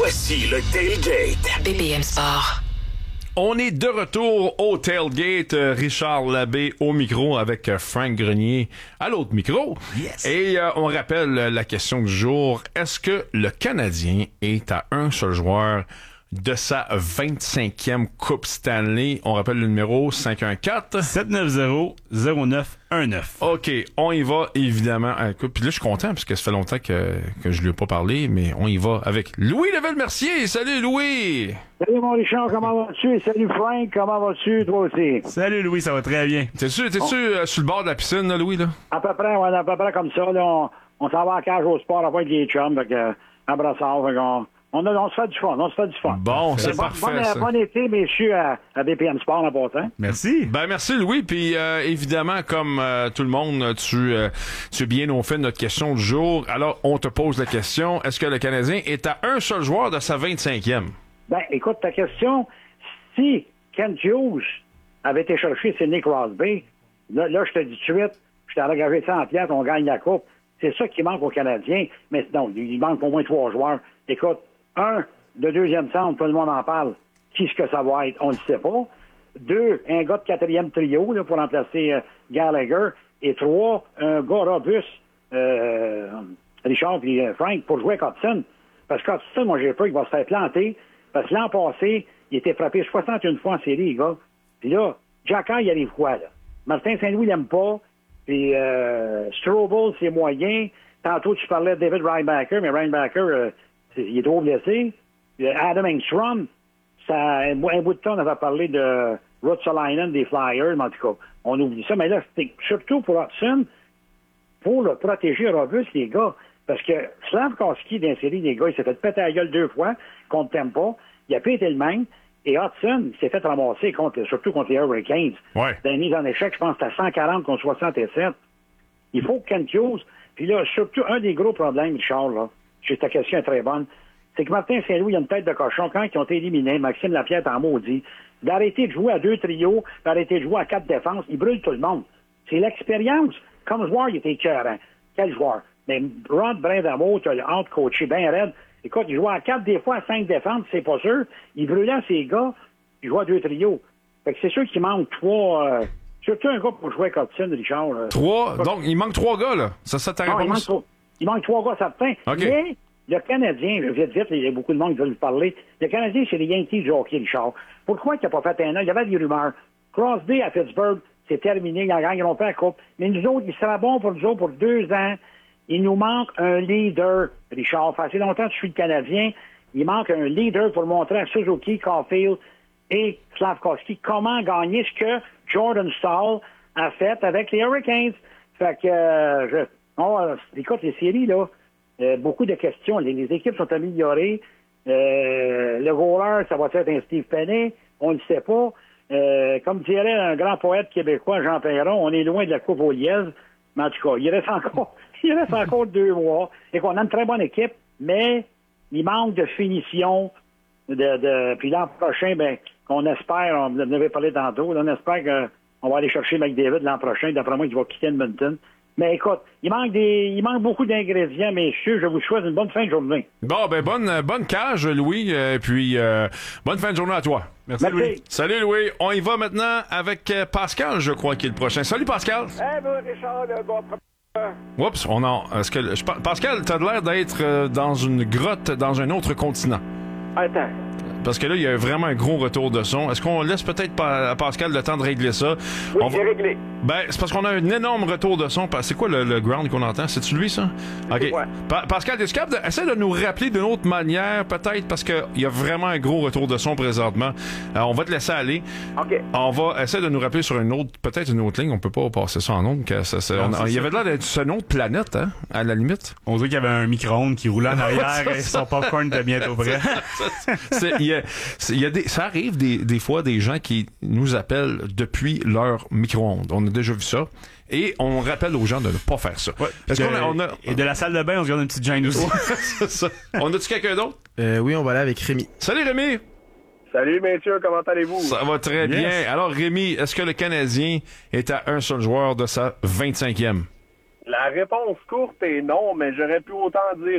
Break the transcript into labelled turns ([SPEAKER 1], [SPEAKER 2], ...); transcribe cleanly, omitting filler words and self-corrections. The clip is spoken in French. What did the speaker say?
[SPEAKER 1] Voici le Tailgate.
[SPEAKER 2] BPM Sport.
[SPEAKER 3] On est de retour au Tailgate. Richard Labbé au micro avec Frank Grenier à l'autre micro.
[SPEAKER 4] Yes.
[SPEAKER 3] Et on rappelle la question du jour. Est-ce que le Canadien est à un seul joueur de sa 25e Coupe Stanley? On rappelle le numéro 514-790-0919. OK, on y va évidemment. Écoute, puis là je suis content parce que ça fait longtemps que je lui ai pas parlé, mais on y va avec Louis Level-Mercier. Salut Louis!
[SPEAKER 5] Salut mon Richard, comment vas-tu? Salut Frank, comment vas-tu toi aussi?
[SPEAKER 4] Salut Louis, ça va très bien.
[SPEAKER 3] T'es-tu sur le bord de la piscine là, Louis là?
[SPEAKER 5] À peu près, ouais, à peu près comme ça. Là, on s'en va à cage au sport avec les chums, avec un brassard, on se fait du fun,
[SPEAKER 3] Bon, c'est parfait, ça.
[SPEAKER 5] Bon été, messieurs, à BPM Sport en passant.
[SPEAKER 4] Merci.
[SPEAKER 3] Ben merci Louis, puis évidemment comme tout le monde, tu es bien au fait de notre question du jour. Alors on te pose la question, est-ce que le Canadien est à un seul joueur de sa 25e?
[SPEAKER 5] Ben écoute, ta question, si Ken Hughes avait été chercher Sidney Crosby, là je te dis tout de suite, je t'ai engagé 100$, on gagne la coupe. C'est ça qui manque aux Canadiens, mais non, il manque au moins 3 joueurs. Écoute, un, de deuxième centre, tout le monde en parle. Qui est-ce que ça va être? On ne le sait pas. 2, un gars de quatrième trio là, pour remplacer Gallagher. Et 3, un gars robuste, Richard et Frank, pour jouer avec Hudson. Parce que Hudson, moi j'ai peur qu'il va se faire planter. Parce que l'an passé, il était frappé 61 fois en série, les gars. Puis là, Jacky, il arrive quoi, là? Martin Saint-Louis, il l'aime pas. Puis Strobel, c'est moyen. Tantôt, tu parlais de David Reinbacher, mais Reinbacher... il est trop blessé. Adam Engstrom, un bout de temps, on avait parlé de Ruotsalainen des Flyers, mais en tout cas, on oublie ça. Mais là, c'était surtout pour Hudson, pour le protéger robuste, les gars. Parce que Slavkovski, dans la série, les gars, il s'est fait péter la gueule 2 fois contre Tampa. Il a pas été le même. Et Hudson, il s'est fait ramasser surtout contre les Hurricanes.
[SPEAKER 3] Ouais.
[SPEAKER 5] Dans les mises en échec, je pense que c'était 140 contre 67. Il faut que Ken Hughes... Puis là, surtout, un des gros problèmes, Richard, là, ta question est très bonne, c'est que Martin Saint-Louis, il a une tête de cochon. Quand ils ont été éliminés, Maxime Lapierre en maudit, d'arrêter de jouer à 2 trios, d'arrêter de jouer à 4 défenses, il brûle tout le monde. C'est l'expérience. Comme joueur, il était écœurant. Quel joueur? Mais Rod Brindamour, tu as hâte coaché bien raide. Écoute, il jouait à 4 des fois, à 5 défenses, c'est pas sûr. Il brûlait ses gars, il jouait à 2 trios. Fait que c'est sûr qu'il manque 3... surtout un gars pour jouer avec Hudson, Richard.
[SPEAKER 3] 3? Donc, il manque 3 gars, là. Ça ta réponse?
[SPEAKER 5] Il manque 3 gars certains.
[SPEAKER 3] Okay.
[SPEAKER 5] Mais le Canadien, vite, il y a beaucoup de monde qui veut lui parler. Le Canadien, c'est les Yankees du hockey, Richard. Pourquoi il n'a pas fait un an? Il y avait des rumeurs. Crosby à Pittsburgh, c'est terminé. Ils ont fait la coupe. Mais nous autres, il sera bon pour nous autres pour 2 ans. Il nous manque un leader, Richard. Ça fait assez longtemps que je suis le Canadien. Il manque un leader pour montrer à Suzuki, Caulfield et Slavkovski comment gagner ce que Jordan Staal a fait avec les Hurricanes. Fait que, écoute, les séries, là, beaucoup de questions. Les équipes sont améliorées. Le goaler, ça va être un Steve Penney. On ne le sait pas. Comme dirait un grand poète québécois, Jean Perron, on est loin de la Coupe aux lièvres. Mais en tout cas, il reste encore 2 mois. Et qu'on a une très bonne équipe, mais il manque de finition. Puis l'an prochain, on espère, on en avait parlé tantôt, on espère qu'on va aller chercher McDavid l'an prochain. D'après moi, il va quitter Edmonton. Mais écoute, il manque beaucoup d'ingrédients, messieurs. Je vous souhaite une bonne fin de journée.
[SPEAKER 3] Bon, bonne cage, Louis. Puis, bonne fin de journée à toi.
[SPEAKER 4] Merci.
[SPEAKER 3] Louis. Salut, Louis. On y va maintenant avec Pascal, je crois, qui est le prochain. Salut, Pascal.
[SPEAKER 6] Richard,
[SPEAKER 3] Oups, Pascal, t'as l'air d'être dans une grotte dans un autre continent.
[SPEAKER 6] Attends.
[SPEAKER 3] Parce que là, il y a vraiment un gros retour de son. Est-ce qu'on laisse peut-être à Pascal le temps de régler ça?
[SPEAKER 6] Oui, c'est réglé.
[SPEAKER 3] C'est parce qu'on a un énorme retour de son. C'est quoi le ground qu'on entend? C'est-tu lui, ça? OK. Pascal, t'es capable essaie de nous rappeler d'une autre manière, peut-être, parce qu'il y a vraiment un gros retour de son présentement. Alors, on va te laisser aller.
[SPEAKER 6] OK.
[SPEAKER 3] On va essayer de nous rappeler sur peut-être une autre ligne. On peut pas passer ça en ondes. Il y avait l'air d'être sur une autre planète, hein, à la limite.
[SPEAKER 4] On dirait qu'il y avait un micro-ondes qui roulait en arrière et son popcorn était bientôt prêt.
[SPEAKER 3] Ça arrive des fois des gens qui nous appellent depuis leur micro-ondes. On a déjà vu ça. Et on rappelle aux gens de ne pas faire ça.
[SPEAKER 4] Ouais, et de la salle de bain, on se garde une petite gêne aussi.
[SPEAKER 3] C'est ça. On a-tu quelqu'un d'autre?
[SPEAKER 7] Oui, on va aller avec Rémi.
[SPEAKER 3] Salut Rémi!
[SPEAKER 6] Salut messieurs, comment allez-vous?
[SPEAKER 3] Ça va très bien. Alors Rémi, est-ce que le Canadien est à un seul joueur de sa 25e?
[SPEAKER 6] La réponse courte est non, mais j'aurais pu autant dire